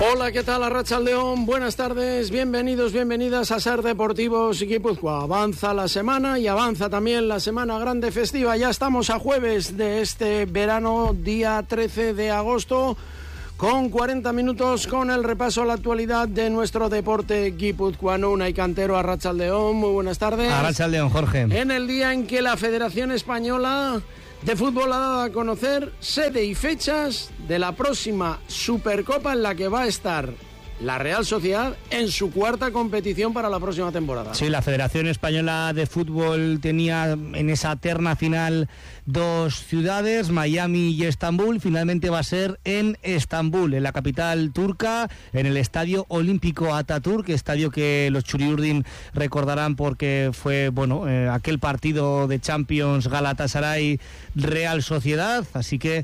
Hola, ¿qué tal? Arratsaldeon, buenas tardes, bienvenidos, bienvenidas a Ser Deportivos Guipúzcoa. Avanza la semana y avanza también la semana grande festiva. Ya estamos a jueves de este verano, día 13 de agosto, con 40 minutos con el repaso a la actualidad de nuestro deporte guipuzcoano. Unai Cantero, arratsaldeon, muy buenas tardes. Arratsaldeon, Jorge. En el día en que la Federación Española de Fútbol ha dado a conocer sede y fechas de la próxima Supercopa en la que va a estar la Real Sociedad en su cuarta competición para la próxima temporada. Sí, la Federación Española de Fútbol tenía en esa terna final dos ciudades, Miami y Estambul. Finalmente va a ser en Estambul, en la capital turca, en el Estadio Olímpico Atatürk, estadio que los Churiurdin recordarán porque fue, aquel partido de Champions Galatasaray Real Sociedad. Así que,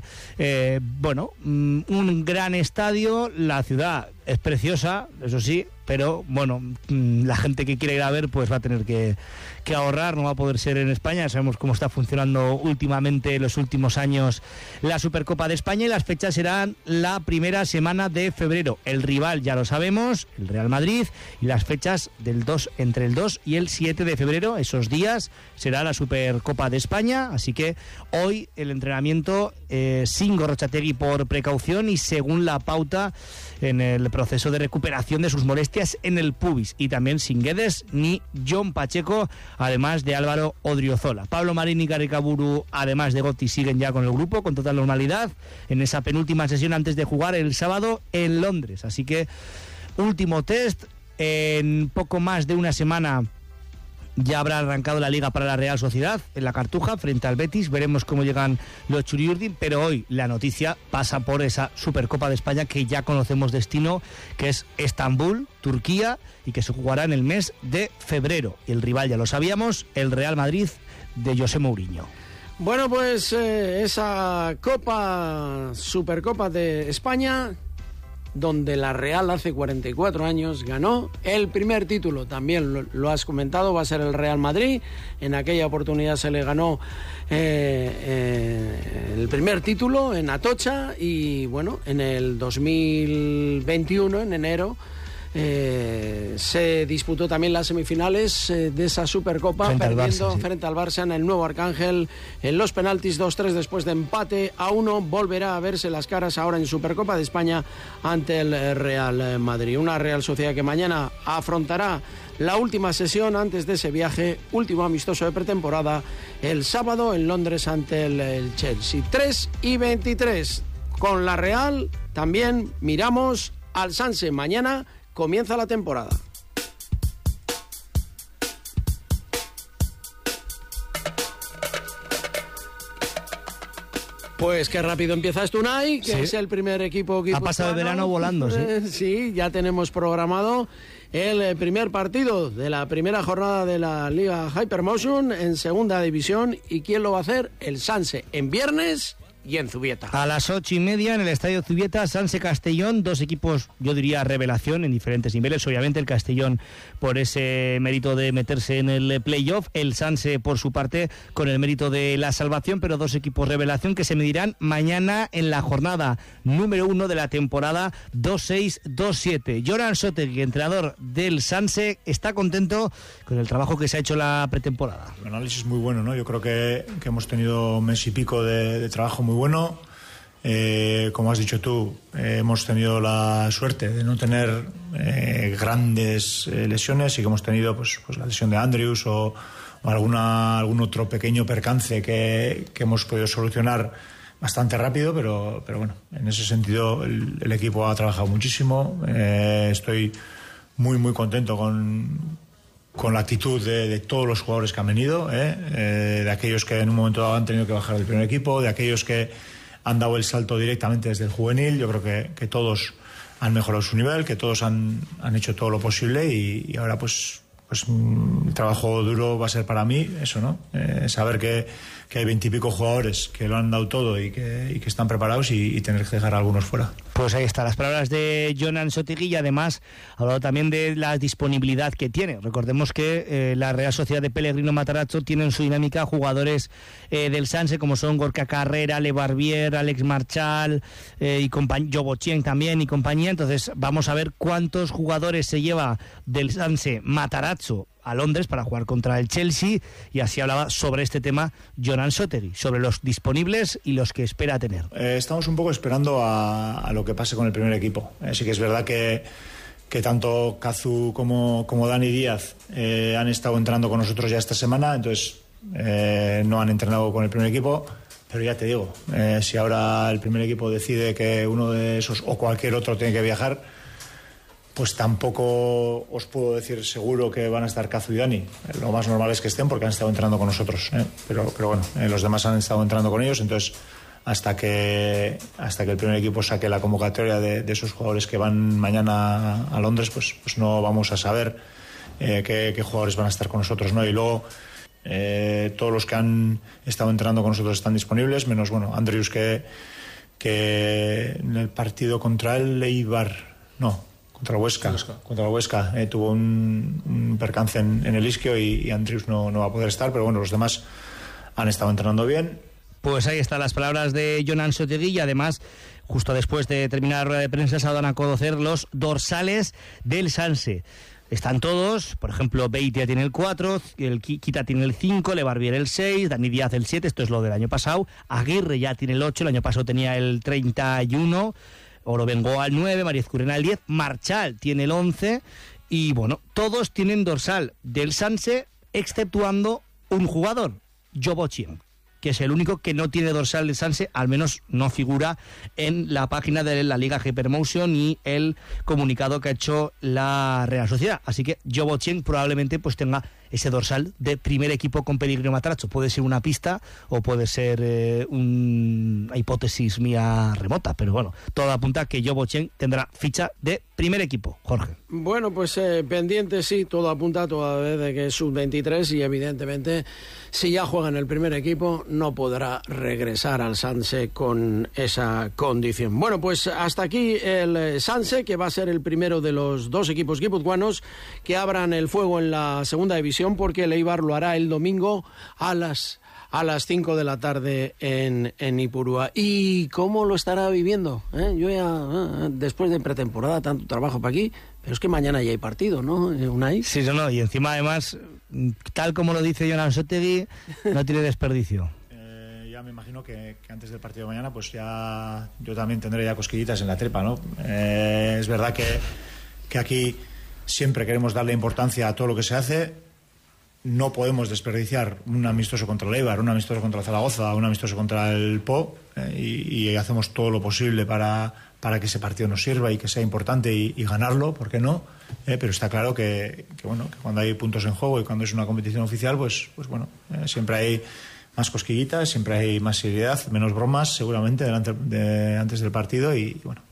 un gran estadio. La ciudad es preciosa, eso sí, pero la gente que quiere ir a ver pues va a tener que ahorrar, no va a poder ser en España. Sabemos cómo está funcionando últimamente, los últimos años, la Supercopa de España, y las fechas serán la primera semana de febrero. El rival ya lo sabemos, el Real Madrid, y las fechas entre el 2 y el 7 de febrero, esos días, será la Supercopa de España. Así que hoy el entrenamiento sin Gorrotxategi por precaución y según la pauta en el proceso de recuperación de sus molestias en el pubis, y también sin Guedes ni Jon Pacheco, además de Álvaro Odriozola. Pablo Marín y Garrikaburu, además de Gotti, siguen ya con el grupo con total normalidad en esa penúltima sesión antes de jugar el sábado en Londres. Así que último test, en poco más de una semana ya habrá arrancado la Liga para la Real Sociedad en la Cartuja frente al Betis. Veremos cómo llegan los Churiurdin, pero hoy la noticia pasa por esa Supercopa de España que ya conocemos destino, que es Estambul, Turquía, y que se jugará en el mes de febrero. Y el rival ya lo sabíamos, el Real Madrid de José Mourinho. Bueno, pues esa Supercopa de España, donde la Real hace 44 años ganó el primer título. También lo has comentado, va a ser el Real Madrid. En aquella oportunidad se le ganó el primer título en Atocha, y en el 2021, en enero, se disputó también las semifinales de esa Supercopa, perdiendo frente al Barça en el Nuevo Arcángel en los penaltis 2-3 después de empate a 1. Volverá a verse las caras ahora en Supercopa de España ante el Real Madrid. Una Real Sociedad que mañana afrontará la última sesión antes de ese viaje, último amistoso de pretemporada, el sábado en Londres ante el Chelsea. 3:23 con la Real. También miramos al Sanse. Mañana comienza la temporada. Pues qué rápido empieza esto, Unai, que sí, es el primer equipo guipuzcoano. Ha pasado el verano volando, sí. Sí, ya tenemos programado el primer partido de la primera jornada de la Liga Hypermotion en segunda división. ¿Y quién lo va a hacer? El Sanse, en viernes y en Zubieta. A las 8:30 en el Estadio Zubieta, Sanse Castellón, dos equipos, yo diría, revelación en diferentes niveles. Obviamente el Castellón por ese mérito de meterse en el playoff, el Sanse por su parte con el mérito de la salvación, pero dos equipos revelación que se medirán mañana en la jornada número 1 de la temporada 2-6-2-7. Joran Sotegui, entrenador del Sanse, está contento con el trabajo que se ha hecho la pretemporada. El análisis muy bueno, ¿no? Yo creo que hemos tenido un mes y pico de trabajo muy bueno. Como has dicho tú, hemos tenido la suerte de no tener grandes lesiones, y que hemos tenido pues la lesión de Andrews o algún otro pequeño percance que hemos podido solucionar bastante rápido, pero bueno, en ese sentido el equipo ha trabajado muchísimo. Estoy muy muy contento con la actitud de todos los jugadores que han venido, de aquellos que en un momento dado han tenido que bajar del primer equipo, de aquellos que han dado el salto directamente desde el juvenil. Yo creo que todos han mejorado su nivel, que todos han hecho todo lo posible, y ahora pues pues el trabajo duro va a ser para mí eso, ¿no? Saber que hay 20 y pico jugadores que lo han dado todo y que están preparados y tener que dejar a algunos fuera. Pues ahí están las palabras de Jon Ansotegui y además ha hablado también de la disponibilidad que tiene. Recordemos que la Real Sociedad de Pellegrino Matarazzo tiene en su dinámica jugadores del Sanse como son Gorka Carrera, Le Barbier, Alex Marchal y Jobo Chien también y compañía. Entonces vamos a ver cuántos jugadores se lleva del Sanse Matarazzo a Londres para jugar contra el Chelsea, y así hablaba sobre este tema Jon Ansotegui, sobre los disponibles y los que espera tener. Estamos un poco esperando a lo que pase con el primer equipo. Sí que es verdad que tanto Kazu como Dani Díaz han estado entrenando con nosotros ya esta semana, entonces no han entrenado con el primer equipo, pero ya te digo, si ahora el primer equipo decide que uno de esos o cualquier otro tiene que viajar, pues tampoco os puedo decir seguro que van a estar Kazu y Dani. Lo más normal es que estén porque han estado entrenando con nosotros, pero bueno, los demás han estado entrenando con ellos, entonces hasta que el primer equipo saque la convocatoria de esos jugadores que van mañana a Londres, pues no vamos a saber qué jugadores van a estar con nosotros, ¿no? Y luego todos los que han estado entrenando con nosotros están disponibles, menos Andrews que en el partido contra el Eibar, contra el Huesca tuvo un percance en el isquio y Andrews no va a poder estar, pero bueno, los demás han estado entrenando bien. Pues ahí están las palabras de Jon Ansotegui y además, justo después de terminar la rueda de prensa, se van a conocer los dorsales del Sanse. Están todos, por ejemplo, Beitia tiene el 4, el Kita tiene el 5, Le Barbier el 6, Dani Díaz el 7, esto es lo del año pasado, Aguirre ya tiene el 8, el año pasado tenía el 31, Oro Bengoa al 9, María Ezcurrena al 10, Marchal tiene el 11 y bueno, todos tienen dorsal del Sanse exceptuando un jugador, Jobo Chien, que es el único que no tiene dorsal del Sanse, al menos no figura en la página de la Liga Hypermotion y el comunicado que ha hecho la Real Sociedad. Así que Jobo Chien probablemente pues tenga ese dorsal de primer equipo con Pellegrino Matarazzo. Puede ser una pista o puede ser una hipótesis mía remota, pero bueno, todo apunta a que Jobo Chien tendrá ficha de primer equipo. Jorge. Bueno, pues pendiente, sí, todo apunta toda vez de que es sub-23 y evidentemente si ya juega en el primer equipo no podrá regresar al Sanse con esa condición. Bueno, pues hasta aquí el Sanse, que va a ser el primero de los dos equipos guipuzcoanos que abran el fuego en la segunda división, porque el Eibar lo hará el domingo a las 5 de la tarde en Ipurúa. ¿Y cómo lo estará viviendo? Yo ya, después de pretemporada, tanto trabajo para aquí, pero es que mañana ya hay partido, ¿no, Unai? Sí, no, y encima además, tal como lo dice Jon Ansotegui, no tiene desperdicio. Ya me imagino que antes del partido de mañana, pues ya yo también tendré ya cosquillitas en la tripa, ¿no? Es verdad que aquí siempre queremos darle importancia a todo lo que se hace. No podemos desperdiciar un amistoso contra el Eibar, un amistoso contra el Zaragoza, un amistoso contra el Po, y hacemos todo lo posible para que ese partido nos sirva y que sea importante y ganarlo, ¿por qué no? Pero está claro que cuando hay puntos en juego y cuando es una competición oficial, pues siempre hay más cosquillitas, siempre hay más seriedad, menos bromas seguramente antes del partido y bueno,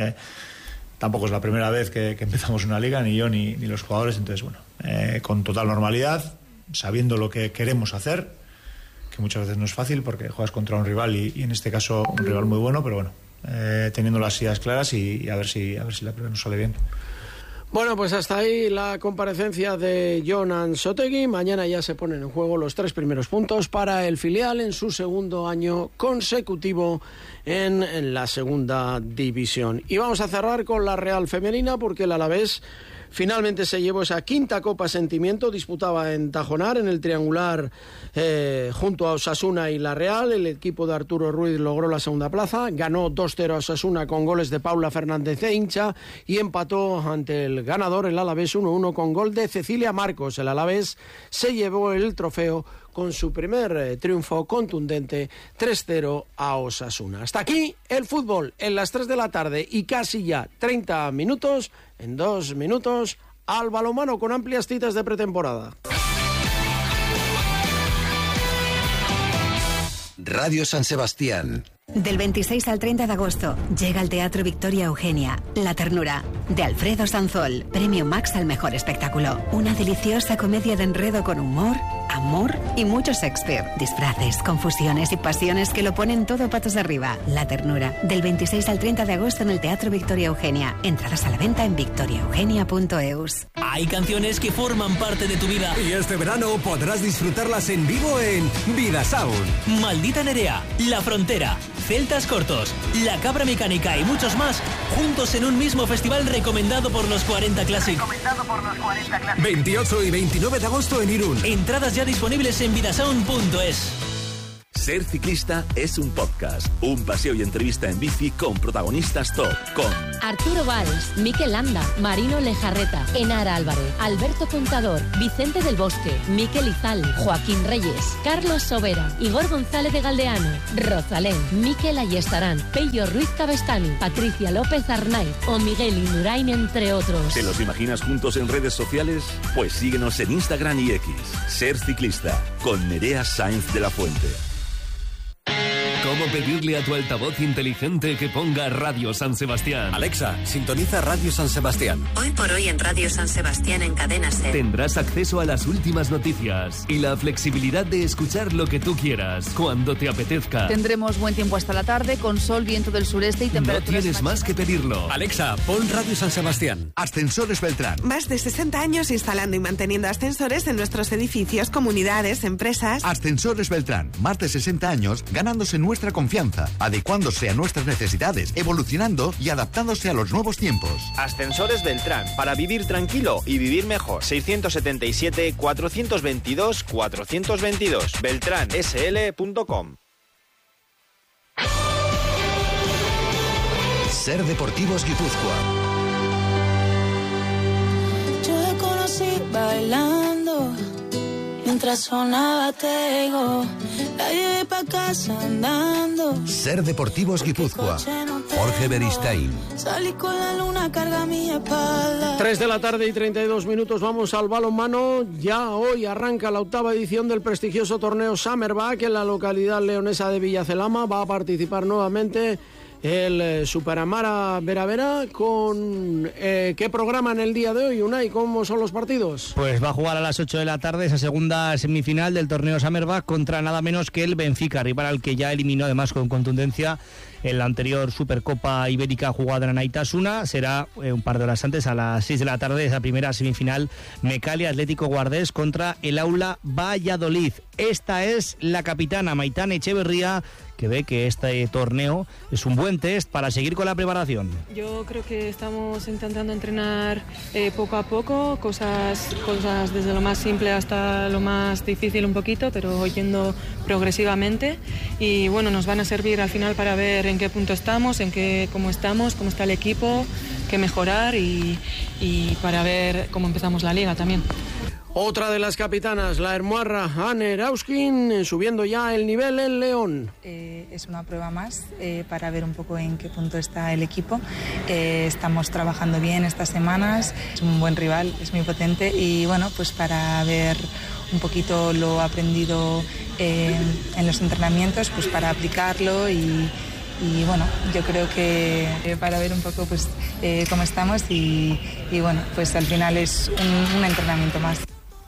tampoco es la primera vez que empezamos una liga, ni yo ni los jugadores, entonces con total normalidad, sabiendo lo que queremos hacer, que muchas veces no es fácil porque juegas contra un rival y en este caso un rival muy bueno, pero bueno, teniendo las ideas claras y a ver si la prueba nos sale bien. Bueno, pues hasta ahí la comparecencia de Jon Ansotegui. Mañana ya se ponen en juego los 3 primeros puntos para el filial en su segundo año consecutivo en la segunda división. Y vamos a cerrar con la Real Femenina, porque el Alavés finalmente se llevó esa quinta Copa Sentimiento, disputaba en Tajonar, en el triangular junto a Osasuna y la Real. El equipo de Arturo Ruiz logró la segunda plaza, ganó 2-0 a Osasuna con goles de Paula Fernández e Hincha y empató ante el ganador, el Alavés, 1-1 con gol de Cecilia Marcos. El Alavés se llevó el trofeo con su primer triunfo contundente, 3-0 a Osasuna. Hasta aquí el fútbol en las 3 de la tarde y casi ya 30 minutos. En 2 minutos, al balonmano con amplias citas de pretemporada. Radio San Sebastián. Del 26 al 30 de agosto llega al Teatro Victoria Eugenia La Ternura, de Alfredo Sanzol, Premio Max al mejor espectáculo. Una deliciosa comedia de enredo con humor, amor y mucho Shakespeare. Disfraces, confusiones y pasiones que lo ponen todo patas arriba. La Ternura, del 26 al 30 de agosto en el Teatro Victoria Eugenia. Entradas a la venta en victoriaeugenia.eus. Hay canciones que forman parte de tu vida. Y este verano podrás disfrutarlas en vivo en Vidasound. Maldita Nerea, La Frontera, Celtas Cortos, La Cabra Mecánica y muchos más, juntos en un mismo festival recomendado por los 40 Classic. 28 y 29 de agosto en Irún. Entradas ya disponibles en vidasound.es. Ser ciclista es un podcast, un paseo y entrevista en bici con protagonistas top, con Arturo Valls, Mikel Landa, Marino Lejarreta, Enara Álvarez, Alberto Contador, Vicente del Bosque, Mikel Izal, Joaquín Reyes, Carlos Sobera, Igor González de Galdeano, Rosalén, Mikel Ayestarán, Pello Ruiz Cabestani, Patricia López Arnaiz o Miguel Indurain, entre otros. ¿Te los imaginas juntos en redes sociales? Pues síguenos en Instagram y X. Ser ciclista con Nerea Sainz de la Fuente. ¿Cómo pedirle a tu altavoz inteligente que ponga Radio San Sebastián? Alexa, sintoniza Radio San Sebastián. Hoy por hoy en Radio San Sebastián en Cadena SER. Tendrás acceso a las últimas noticias y la flexibilidad de escuchar lo que tú quieras, cuando te apetezca. Tendremos buen tiempo hasta la tarde, con sol, viento del sureste y temperaturas. No tienes más que pedirlo. Alexa, pon Radio San Sebastián. Ascensores Beltrán. Más de 60 años instalando y manteniendo ascensores en nuestros edificios, comunidades, empresas. Ascensores Beltrán. Más de 60 años ganándose nuestra confianza, adecuándose a nuestras necesidades, evolucionando y adaptándose a los nuevos tiempos. Ascensores Beltrán, para vivir tranquilo y vivir mejor. 677-422-422. beltransl.com. Ser Deportivos Guipúzcoa. Yo te conocí bailando mientras sonaba Tego, la llevé pa' casa andando. Ser Deportivos Guipúzcoa. Jorge Beristain. Salí con la luna, carga mi espalda. 3 de la tarde y 32 minutos, vamos al balonmano. Ya hoy arranca la 8ª edición del prestigioso torneo Summerback en la localidad leonesa de Villacelama. Va a participar nuevamente el Superamara Vera con ¿qué programa en el día de hoy, Unai? ¿Cómo son los partidos? Pues va a jugar a las 8 de la tarde esa segunda semifinal del torneo Summerback contra nada menos que el Benfica, rival al que ya eliminó además con contundencia en la anterior Supercopa Ibérica jugada en Anaitasuna. Será un par de horas antes, a las 6 de la tarde, esa primera semifinal, Mecali Atlético Guardés contra el Aula Valladolid. Esta es la capitana Maitane Echeverría, que ve que este torneo es un buen test para seguir con la preparación. Yo creo que estamos intentando entrenar poco a poco, cosas desde lo más simple hasta lo más difícil un poquito, pero yendo progresivamente, y bueno, nos van a servir al final para ver en qué punto estamos, cómo está el equipo, qué mejorar y para ver cómo empezamos la liga también. Otra de las capitanas, la hermuarra Anne Erauskin, subiendo ya el nivel en León. Es una prueba más para ver un poco en qué punto está el equipo. Estamos trabajando bien estas semanas, es un buen rival, es muy potente, y bueno, pues para ver un poquito lo aprendido en los entrenamientos, pues para aplicarlo y bueno, yo creo que para ver un poco pues cómo estamos y bueno, pues al final es un entrenamiento más.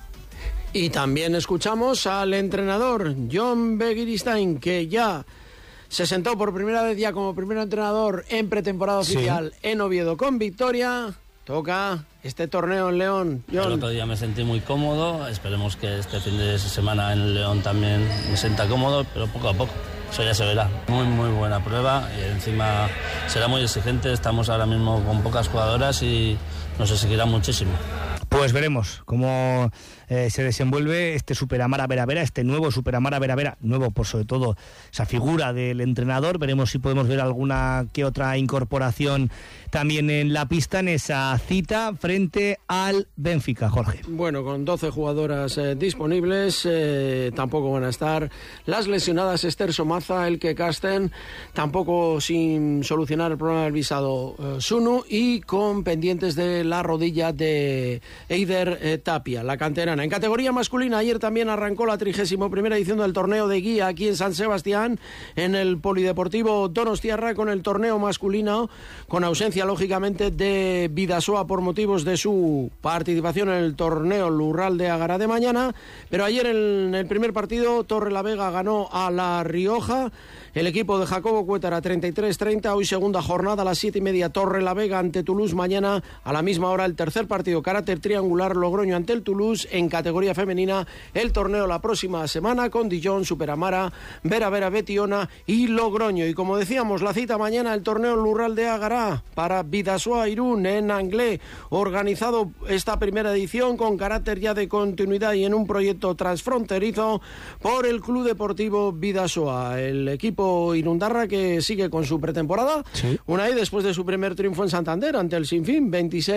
Y también escuchamos al entrenador John Begiristain, que ya se sentó por primera vez ya como primer entrenador en pretemporada oficial en Oviedo con victoria. Toca este torneo en León. John. El otro día me sentí muy cómodo, esperemos que este fin de semana en León también me sienta cómodo, pero poco a poco. Eso ya se verá. Muy buena prueba y encima será muy exigente. Estamos ahora mismo con pocas jugadoras y nos exigirá muchísimo. Pues veremos cómo se desenvuelve este Superamara Vera Vera, este nuevo Superamara Vera Vera, nuevo por sobre todo esa figura del entrenador. Veremos si podemos ver alguna que otra incorporación también en la pista en esa cita frente al Benfica, Jorge. Bueno, con 12 jugadoras disponibles, tampoco van a estar las lesionadas Esther Somaza, Elke Casten, tampoco sin solucionar el problema del visado Sunu, y con pendientes de la rodilla de Eider Tapia, la canterana. En categoría masculina, ayer también arrancó la 31ª edición del torneo de guía aquí en San Sebastián, en el Polideportivo Donostiarra, con el torneo masculino, con ausencia lógicamente de Bidasoa por motivos de su participación en el torneo Lurral de Agará de mañana, pero ayer en el primer partido Torrelavega ganó a La Rioja. El equipo de Jacobo Cuétara 33-30, hoy segunda jornada a las 7:30 Torrelavega ante Toulouse, mañana a la misma hora el tercer partido, carácter triangular, Logroño ante el Toulouse. En categoría femenina el torneo la próxima semana con Dijon, Superamara, Vera Betiona y Logroño. Y como decíamos, la cita mañana el torneo Lurral de Agará para Bidasoa Irún en Anglé, organizado esta primera edición con carácter ya de continuidad y en un proyecto transfronterizo por el Club Deportivo Bidasoa. El equipo irundarra que sigue con su pretemporada, sí. Unai, después de su primer triunfo en Santander ante el Sinfín,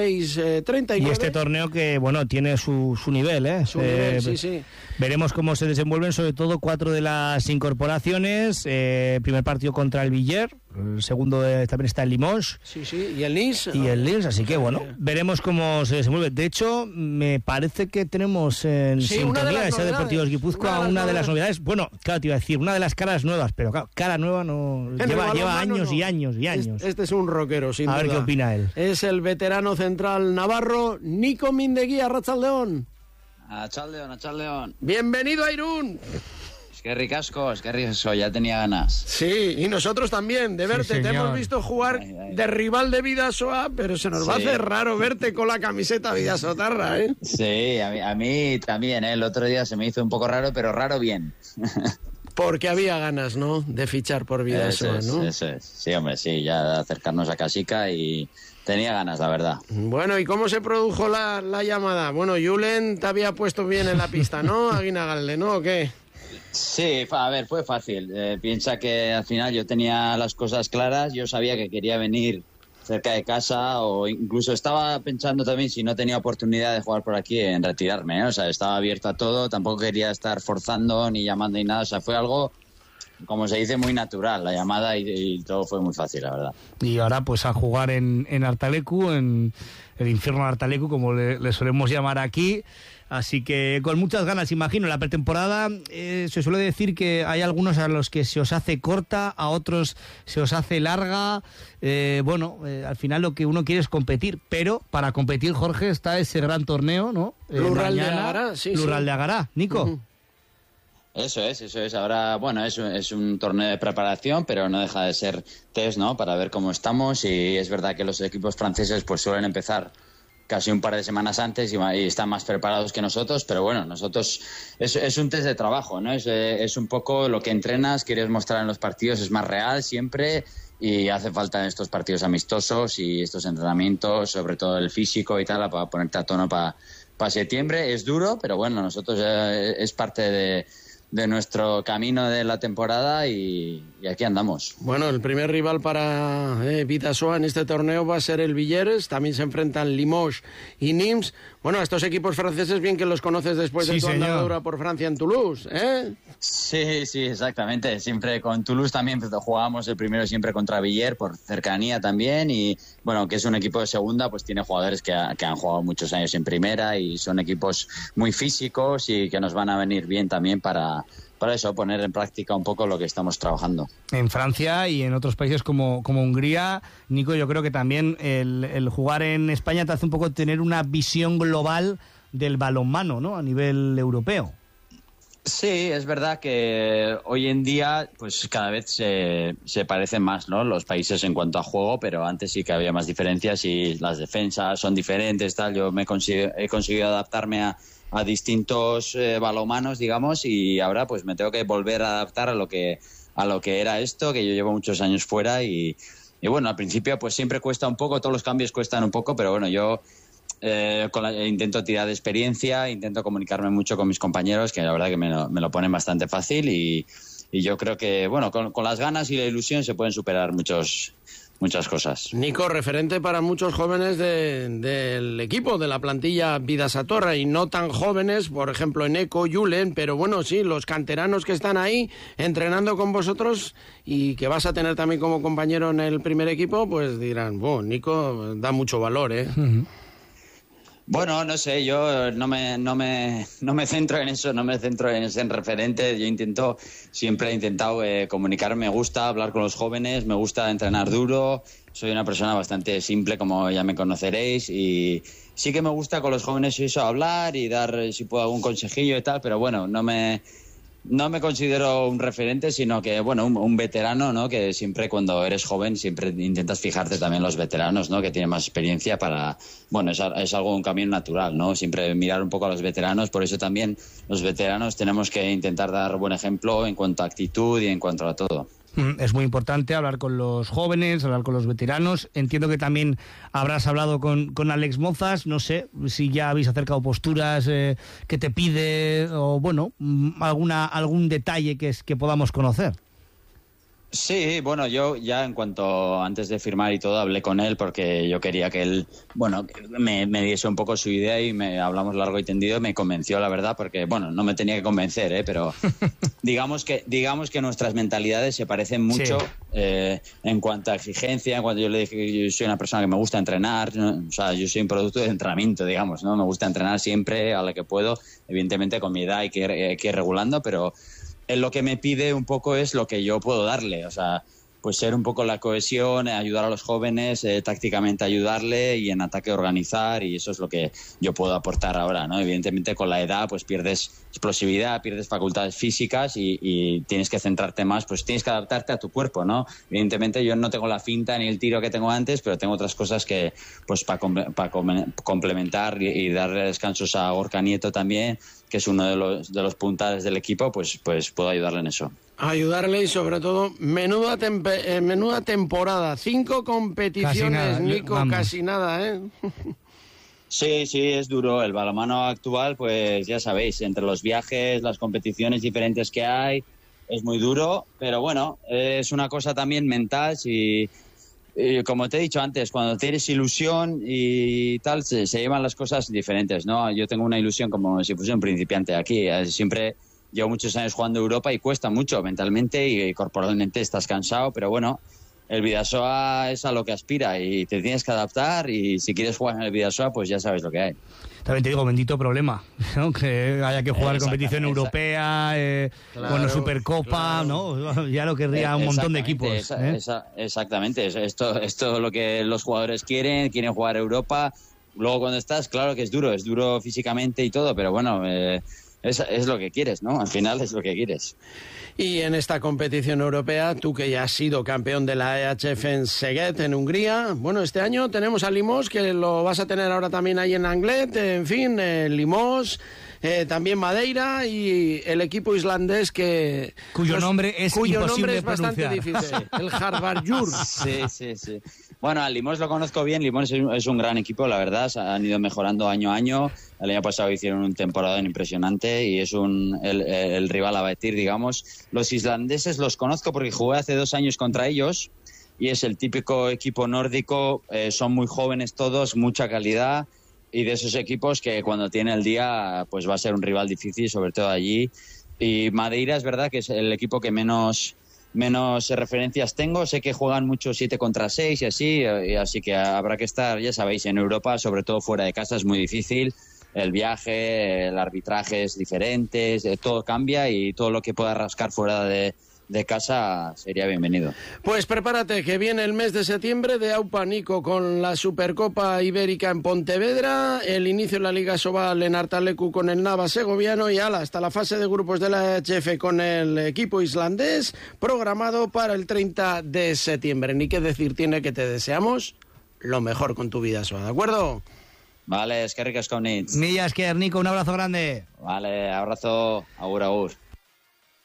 26-39. Y este torneo que, bueno, tiene su nivel, ¿eh? Su nivel, sí. Veremos cómo se desenvuelven, sobre todo 4 de las incorporaciones. Primer partido contra el Villiers, el segundo también está el Limoges. Sí, y el Nice. Y el Nice, así que, bueno, veremos cómo se desenvuelve. De hecho, me parece que tenemos en sintonía ese Deportivo Guipúzcoa una de las novedades. Bueno, claro, te iba a decir, una de las caras nuevas, pero claro, cara nueva no lleva años y años y años. Este es un rockero, sin duda. A ver qué opina él. Es el veterano central navarro, Nico Mindegui, Arratsaldeon. Arratsaldeon. Bienvenido a Irún. Es que ricasco, ya tenía ganas. Sí, y nosotros también, de verte. Sí, te hemos visto jugar de rival de Bidasoa, pero se nos va a hacer raro verte con la camiseta Bidasotarra, ¿eh? Sí, a mí también, ¿eh? El otro día se me hizo un poco raro, pero raro bien. Porque había ganas, ¿no?, de fichar por Bidasoa, ¿no? Eso es. Sí, hombre, sí, ya de acercarnos a Casica y tenía ganas, la verdad. Bueno, ¿y cómo se produjo la llamada? Bueno, Julen te había puesto bien en la pista, ¿no? A Guinagalde, ¿no? ¿O qué? Sí, a ver, fue fácil. Piensa que al final yo tenía las cosas claras, yo sabía que quería venir cerca de casa, o incluso estaba pensando también, si no tenía oportunidad de jugar por aquí, en retirarme, ¿eh? O sea, estaba abierto a todo, tampoco quería estar forzando ni llamando ni nada, o sea, fue algo, como se dice, muy natural la llamada y todo fue muy fácil, la verdad. Y ahora pues a jugar en Artalecu, en el infierno de Artalecu, como le solemos llamar aquí. Así que con muchas ganas, imagino. La pretemporada se suele decir que hay algunos a los que se os hace corta, a otros se os hace larga. Al final lo que uno quiere es competir, pero para competir, Jorge, está ese gran torneo, ¿no? Lurral de Agará, sí. Lurral de Agará, Nico. Uh-huh. Eso es. Ahora, bueno, es un torneo de preparación, pero no deja de ser test, ¿no? Para ver cómo estamos, y es verdad que los equipos franceses pues suelen empezar casi un par de semanas antes y están más preparados que nosotros, pero bueno, nosotros es un test de trabajo, ¿no? Es un poco lo que entrenas, quieres mostrar en los partidos, es más real siempre, y hace falta en estos partidos amistosos y estos entrenamientos, sobre todo el físico y tal, para ponerte a tono para septiembre. Es duro, pero bueno, nosotros es parte de nuestro camino de la temporada y aquí andamos. Bueno, el primer rival para Bidasoa en este torneo va a ser el Villiers. También se enfrentan Limoges y Nimes. Bueno, a estos equipos franceses bien que los conoces después de tu andadura por Francia en Toulouse, ¿eh? Sí, exactamente. Siempre con Toulouse también jugábamos el primero siempre contra Villiers por cercanía también, y bueno, que es un equipo de segunda, pues tiene jugadores que han jugado muchos años en primera y son equipos muy físicos y que nos van a venir bien también para eso, poner en práctica un poco lo que estamos trabajando. En Francia y en otros países como Hungría, Nico, yo creo que también el jugar en España te hace un poco tener una visión global del balonmano, ¿no?, a nivel europeo. Sí, es verdad que hoy en día pues cada vez se parecen más, ¿no?, los países en cuanto a juego, pero antes sí que había más diferencias y las defensas son diferentes, tal. Yo he conseguido adaptarme a distintos balonmanos, digamos, y ahora pues me tengo que volver a adaptar a lo que era esto, que yo llevo muchos años fuera y bueno, al principio pues siempre cuesta un poco, todos los cambios cuestan un poco, pero bueno, yo intento tirar de experiencia, intento comunicarme mucho con mis compañeros, que la verdad que me lo ponen bastante fácil, y yo creo que bueno, con las ganas y la ilusión se pueden superar muchas cosas. Nico, referente para muchos jóvenes del equipo, de la plantilla Bidasatorra, y no tan jóvenes, por ejemplo Eneco, Julen, pero bueno, sí, los canteranos que están ahí entrenando con vosotros y que vas a tener también como compañero en el primer equipo, pues dirán, Nico da mucho valor, ¿eh? Uh-huh. Bueno, no sé, yo no me centro en eso, no me centro en ser referente. Yo siempre he intentado comunicarme, me gusta hablar con los jóvenes, me gusta entrenar duro. Soy una persona bastante simple, como ya me conoceréis, y sí que me gusta con los jóvenes eso, hablar y dar, si puedo, algún consejillo y tal, pero bueno, no me considero un referente, sino que, bueno, un veterano, ¿no? Que siempre cuando eres joven siempre intentas fijarte también en los veteranos, ¿no? Que tienen más experiencia para... Bueno, es algo, un camino natural, ¿no? Siempre mirar un poco a los veteranos, por eso también los veteranos tenemos que intentar dar buen ejemplo en cuanto a actitud y en cuanto a todo. Es muy importante hablar con los jóvenes, hablar con los veteranos. Entiendo que también habrás hablado con Alex Mozas. No sé si ya habéis acercado posturas que te pide o, bueno, algún detalle que podamos conocer. Sí, bueno, yo ya antes de firmar y todo hablé con él porque yo quería que él, bueno, me diese un poco su idea y hablamos largo y tendido y me convenció, la verdad, porque, bueno, no me tenía que convencer, pero digamos que nuestras mentalidades se parecen mucho, sí. En cuanto a exigencia. Cuando yo le dije que yo soy una persona que me gusta entrenar, ¿no? O sea, yo soy un producto de entrenamiento, digamos, ¿no? Me gusta entrenar siempre a la que puedo, evidentemente con mi edad hay que ir regulando, pero... Él lo que me pide un poco es lo que yo puedo darle, o sea, pues ser un poco la cohesión, ayudar a los jóvenes, tácticamente ayudarle y en ataque organizar, y eso es lo que yo puedo aportar ahora, ¿no? Evidentemente con la edad pues pierdes explosividad, pierdes facultades físicas y tienes que centrarte más, pues tienes que adaptarte a tu cuerpo, ¿no? Evidentemente yo no tengo la finta ni el tiro que tengo antes, pero tengo otras cosas que pues para complementar y darle descansos a Gorka Nieto también, que es uno de los puntales del equipo, pues puedo ayudarle en eso. Ayudarle y sobre todo, menuda temporada, 5 competiciones, Nico, casi nada, ¿eh? Sí, es duro. El balonmano actual, pues ya sabéis, entre los viajes, las competiciones diferentes que hay, es muy duro, pero bueno, es una cosa también mental. Y como te he dicho antes, cuando tienes ilusión y tal, se llevan las cosas diferentes, ¿no? Yo tengo una ilusión como si fuese un principiante aquí, siempre... Llevo muchos años jugando en Europa y cuesta mucho mentalmente y corporalmente estás cansado, pero bueno, el Bidasoa es a lo que aspira y te tienes que adaptar, y si quieres jugar en el Bidasoa pues ya sabes lo que hay. También te digo, bendito problema, ¿no? Que haya que jugar competición europea, claro, bueno, Supercopa, ¿no? Ya lo querría un montón de equipos. Exactamente, esto es lo que los jugadores quieren jugar Europa. Luego cuando estás, claro que es duro físicamente y todo, pero bueno... Es lo que quieres, ¿no? Al final es lo que quieres. Y en esta competición europea, tú que ya has sido campeón de la EHF en Szeged, en Hungría, bueno, este año tenemos a Limos, que lo vas a tener ahora también ahí en Anglet, en fin, Limos, también Madeira y el equipo islandés cuyo nombre es imposible de bastante difícil, el Harvardjur. Sí. Bueno, a Limos lo conozco bien. Limos es un gran equipo, la verdad. Han ido mejorando año a año. El año pasado hicieron un temporada impresionante y es el rival a batir, digamos. Los islandeses los conozco porque jugué hace 2 años contra ellos y es el típico equipo nórdico. Son muy jóvenes todos, mucha calidad, y de esos equipos que cuando tiene el día pues va a ser un rival difícil, sobre todo allí. Y Madeira es verdad que es el equipo que menos referencias tengo. Sé que juegan mucho 7 contra 6 y así que habrá que estar, ya sabéis, en Europa, sobre todo fuera de casa es muy difícil. El viaje, el arbitraje es diferente, todo cambia y todo lo que pueda rascar fuera de casa sería bienvenido. Pues prepárate, que viene el mes de septiembre de AUPA, Nico, con la Supercopa Ibérica en Pontevedra, el inicio de la Liga Sobal en Artalecu con el Nava segoviano y hasta la fase de grupos de la EHF con el equipo islandés, programado para el 30 de septiembre. Ni qué decir tiene que te deseamos lo mejor con tu Bidasoa, ¿de acuerdo? Vale, eskerrik asko nitz. Mila esker, Nico, un abrazo grande. Vale, abrazo, agur.